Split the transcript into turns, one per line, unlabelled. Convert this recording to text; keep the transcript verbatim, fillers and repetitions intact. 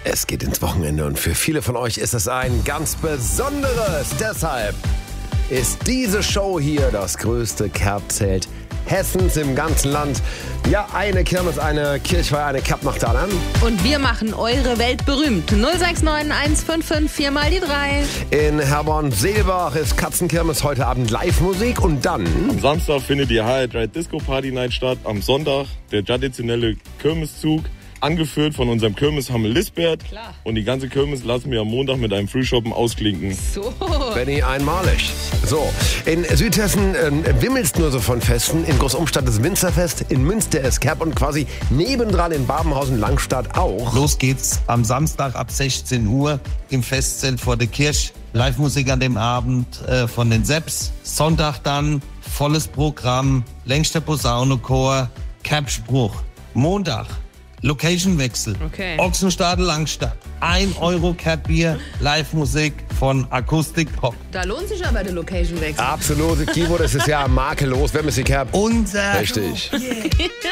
Es geht ins Wochenende und für viele von euch ist es ein ganz besonderes. Deshalb ist diese Show hier das größte Kerbzelt Hessens im ganzen Land. Ja, eine Kirmes, eine Kirchweih, eine Kerb nach da an.
Und wir machen eure Welt berühmt. null sechs neun eins fünf fünf vier mal die drei.
In Herborn-Seelbach ist Katzenkirmes, heute Abend Live-Musik und dann...
Am Samstag findet die H R drei Disco Party Night statt. Am Sonntag der traditionelle Kirmeszug, angeführt von unserem Kirmeshammel Lisbeth.
Klar.
Und die ganze Kirmes lassen wir am Montag mit einem Frühshoppen ausklinken.
So.
Benny, einmalig. So, in Südhessen äh, wimmelst nur so von Festen. In Großumstadt ist Winzerfest, in Münster ist Kerb und quasi nebendran in Babenhausen-Langstadt auch.
Los geht's am Samstag ab sechzehn Uhr im Festzelt vor der Kirche. Live-Musik an dem Abend äh, von den Sepps. Sonntag dann volles Programm, längster Posaunenchor, Kerbspruch. Montag Location-Wechsel.
Okay.
Ochsenstadel Langstadt. ein Euro Kerbbier, Live-Musik von Akustik Pop.
Da lohnt sich aber der Location-Wechsel.
Absolute Keyboard, es ist ja makellos, wer ist die Kerb?
Unser
Richtig.